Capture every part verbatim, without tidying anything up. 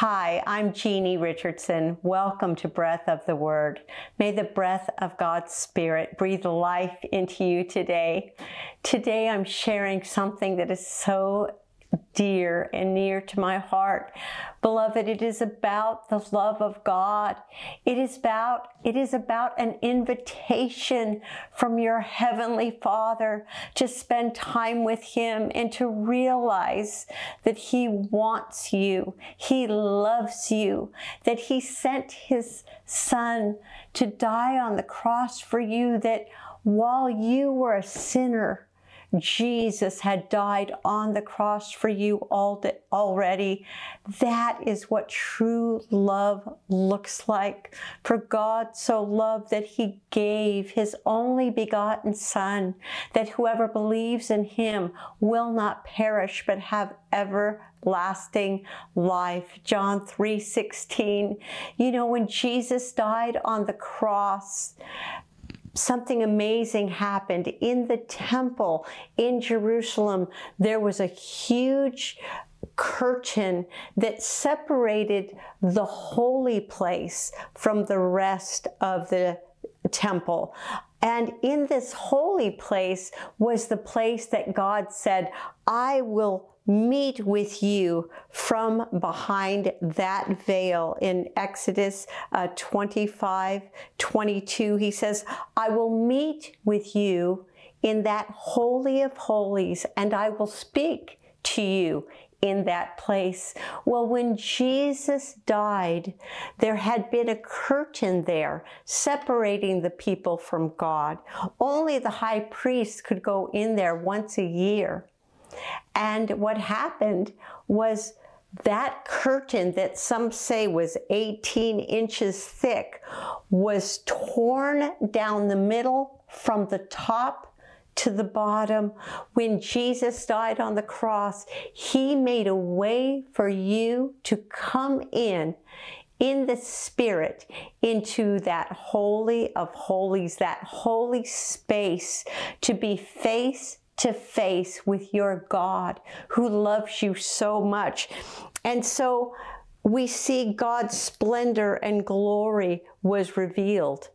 Hi, I'm Jeannie Richardson. Welcome to Breath of the Word. May the breath of God's Spirit breathe life into you today. Today I'm sharing something that is so dear and near to my heart. Beloved, it is about the love of God. It is about, it is about an invitation from your Heavenly Father to spend time with Him and to realize that He wants you. He loves you, that He sent His Son to die on the cross for you, that while you were a sinner, Jesus had died on the cross for you all already. That is what true love looks like. For God so loved that He gave His only begotten Son, that whoever believes in Him will not perish but have everlasting life. John three sixteen. You know, when Jesus died on the cross, something amazing happened. In the temple in Jerusalem, there was a huge curtain that separated the holy place from the rest of the temple. And in this holy place was the place that God said, I will meet with you from behind that veil. In Exodus uh, twenty-five twenty-two, He says, I will meet with you in that holy of holies, and I will speak to you in that place. Well, when Jesus died, there had been a curtain there separating the people from God. Only the high priest could go in there once a year. And what happened was that curtain that some say was eighteen inches thick was torn down the middle from the top to the bottom. When Jesus died on the cross, He made a way for you to come in in the Spirit into that holy of holies, that holy space, to be face to face with your God who loves you so much. And so we see God's splendor and glory was revealed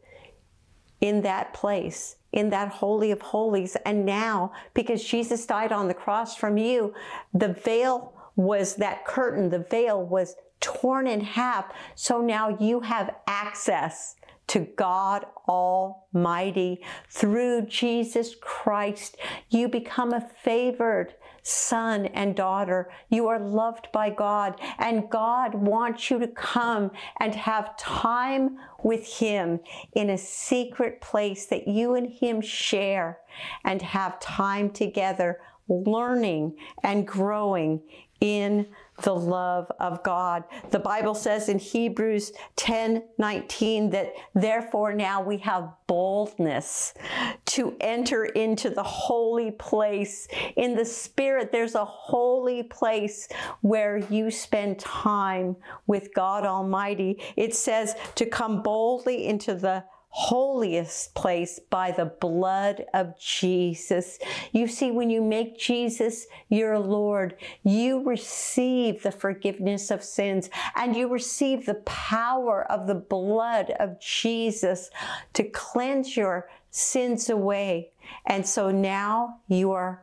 in that place, in that holy of holies. And now, because Jesus died on the cross from you, the veil was, that curtain, the veil was torn in half. So now you have access to God Almighty. Through Jesus Christ, you become a favored son and daughter. You are loved by God, and God wants you to come and have time with Him in a secret place that you and Him share, and have time together learning and growing in the love of God. The Bible says in Hebrews ten nineteen that therefore now we have boldness to enter into the holy place. In the Spirit, there's a holy place where you spend time with God Almighty. It says to come boldly into the holiest place by the blood of Jesus. You see, when you make Jesus your Lord, you receive the forgiveness of sins, and you receive the power of the blood of Jesus to cleanse your sins away. And so now you are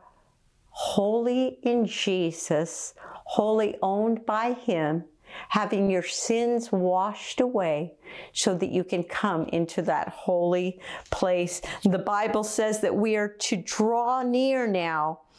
holy in Jesus, wholly owned by Him, having your sins washed away so that you can come into that holy place. The Bible says that we are to draw near now